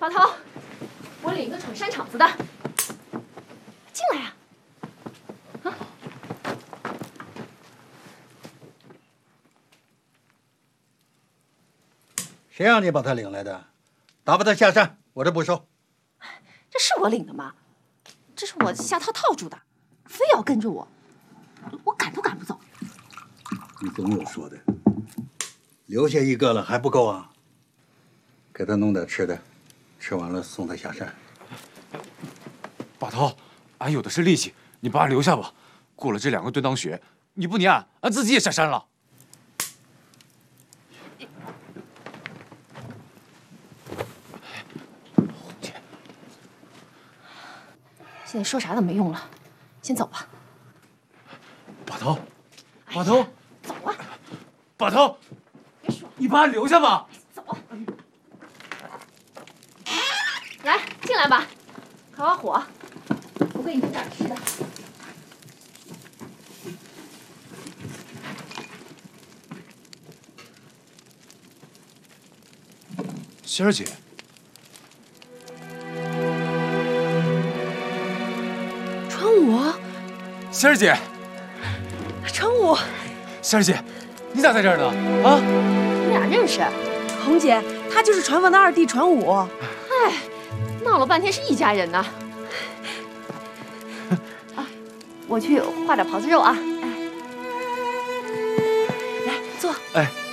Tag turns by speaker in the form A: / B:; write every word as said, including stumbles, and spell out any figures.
A: 宝涛，我领一个闯山场子的，进来呀！啊！
B: 谁让你把他领来的？打发他下山，我这不收。
A: 这是我领的吗？这是我下套套住的，非要跟着我，我赶都赶不走。
B: 你总有说的，留下一个了还不够啊？给他弄点吃的，吃完了送他下山。
C: 把头，俺有的是力气，你把俺留下吧。过了这两个蹲裆穴，你不撵俺，俺自己也下山了。
A: 现在说啥都没用了，先走吧。
C: 把头，把头，
A: 走啊！
C: 把头，
A: 别说，
C: 你把俺留下吧。
A: 走啊！来，进来吧，烤烤火，我给你弄点吃的。
C: 仙儿姐，
D: 传武，
C: 仙儿姐，
D: 传武，
C: 仙儿姐，你咋在这儿呢？啊？
A: 你俩认识？
D: 红姐，他就是传王的二弟传武。
A: 哎，闹了半天是一家人呢。啊，我去化点狍子肉啊。哎，
D: 来坐。
C: 哎。